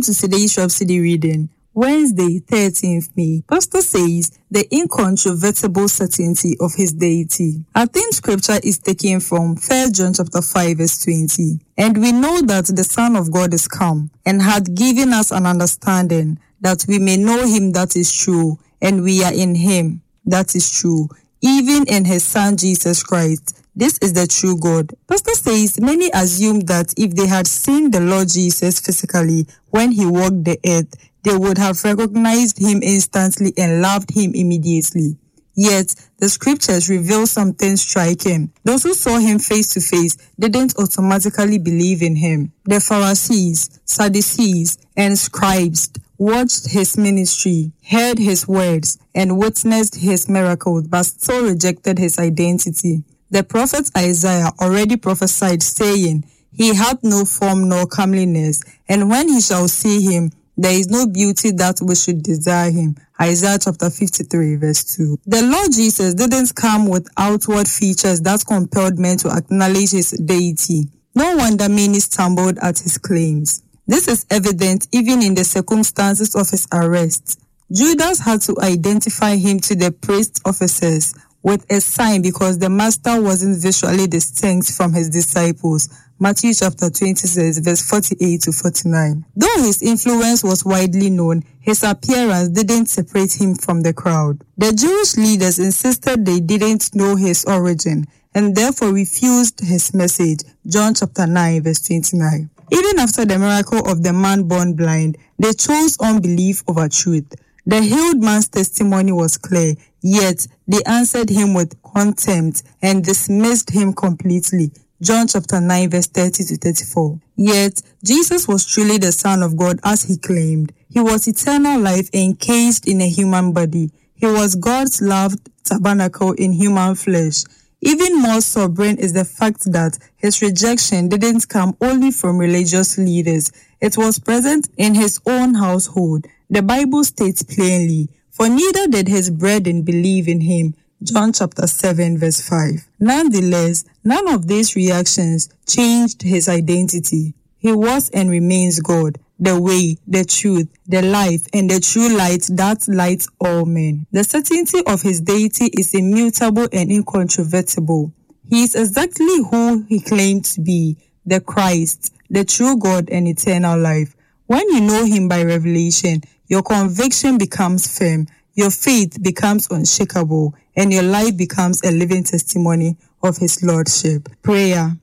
Welcome to today's Rhapsody reading, Wednesday, 13th May. Pastor says the incontrovertible certainty of his deity. Our theme scripture is taken from 1 John chapter 5 verse 20. And we know that the Son of God is come and hath given us an understanding that we may know him that is true, and we are in him that is true, even in his Son Jesus Christ. This is the true God. Pastor says many assume that if they had seen the Lord Jesus physically when he walked the earth, they would have recognized him instantly and loved him immediately. Yet, the scriptures reveal something striking. Those who saw him face to face didn't automatically believe in him. The Pharisees, Sadducees, and scribes watched his ministry, heard his words, and witnessed his miracles, but still rejected his identity. The prophet Isaiah already prophesied, saying, "He hath no form nor comeliness, and when he shall see him, there is no beauty that we should desire him." Isaiah chapter 53 verse 2. The Lord Jesus didn't come with outward features that compelled men to acknowledge his deity. No wonder many stumbled at his claims. This is evident even in the circumstances of his arrest. Judas had to identify him to the priest officers with a sign because the master wasn't visually distinct from his disciples. Matthew chapter 26 verse 48 to 49. Though his influence was widely known, his appearance didn't separate him from the crowd. The Jewish leaders insisted they didn't know his origin and therefore refused his message. John chapter 9 verse 29. Even after the miracle of the man born blind, they chose unbelief over truth. The healed man's testimony was clear, yet they answered him with contempt and dismissed him completely. John chapter 9 verse 30 to 34. Yet Jesus was truly the Son of God as he claimed. He was eternal life encased in a human body. He was God's loved tabernacle in human flesh. Even more sobering is the fact that his rejection didn't come only from religious leaders. It was present in his own household. The Bible states plainly, "For neither did his brethren believe in him." John chapter 7 verse 5. Nonetheless, none of these reactions changed his identity. He was and remains God, the way, the truth, the life, and the true light that lights all men. The certainty of his deity is immutable and incontrovertible. He is exactly who he claimed to be, the Christ, the true God and eternal life. When you know him by revelation, your conviction becomes firm, your faith becomes unshakable, and your life becomes a living testimony of his lordship. Prayer.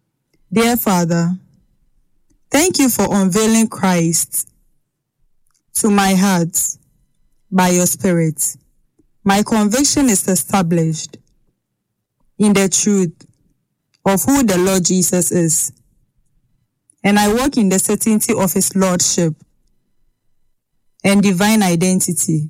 Dear Father, thank you for unveiling Christ to my heart by your Spirit. My conviction is established in the truth of who the Lord Jesus is, and I walk in the certainty of his lordship and divine identity.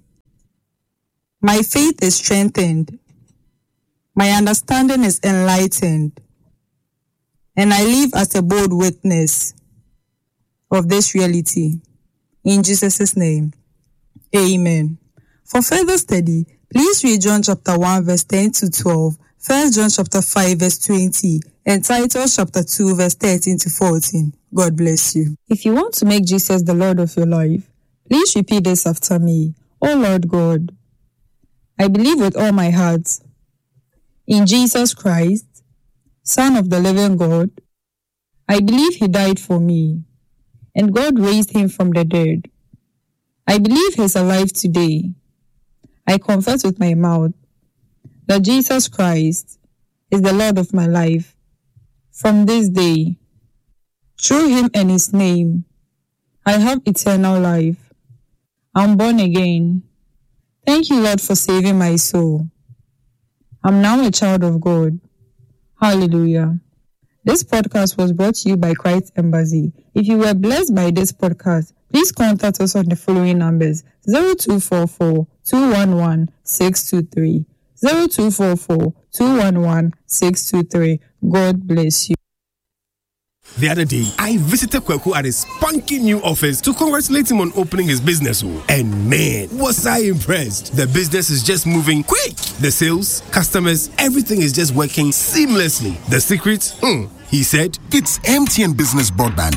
My faith is strengthened, my understanding is enlightened, and I live as a bold witness of this reality. In Jesus' name, amen. For further study, please read John chapter 1 verse 10 to 12, 1 John chapter 5 verse 20, and Titus chapter 2 verse 13 to 14. God bless you. If you want to make Jesus the Lord of your life, please repeat this after me. Oh Lord God, I believe with all my heart in Jesus Christ, Son of the living God. I believe he died for me, and God raised him from the dead. I believe he's alive today. I confess with my mouth that Jesus Christ is the Lord of my life. From this day, through him and his name, I have eternal life. I'm born again. Thank you, Lord, for saving my soul. I'm now a child of God. Hallelujah. This podcast was brought to you by Christ Embassy. If you were blessed by this podcast, please contact us on the following numbers: 0244 211 623, 0244 211 623. God bless you. The other day, I visited Kweku at his spunky new office to congratulate him on opening his business. And man, was I impressed. The business is just moving quick. The sales, customers, everything is just working seamlessly. The secret? He said, it's MTN Business Broadband. In the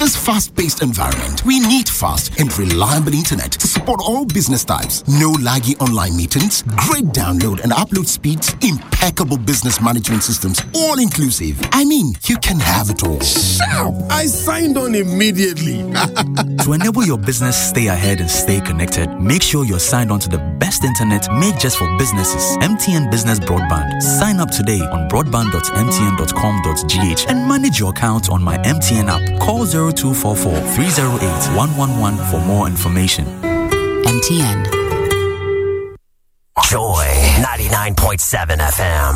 this fast-paced environment, we need fast and reliable internet to support all business types. No laggy online meetings, great download and upload speeds, impeccable business management systems, all inclusive. I mean, you can have it all. Shout! I signed on immediately. To enable your business stay ahead and stay connected, make sure you're signed on to the best internet made just for businesses. MTN Business Broadband. Sign up today on broadband.mtn.com.gh and manage your account on my MTN app. Call 0244 308 111 for more information. MTN. Joy 99.7 FM.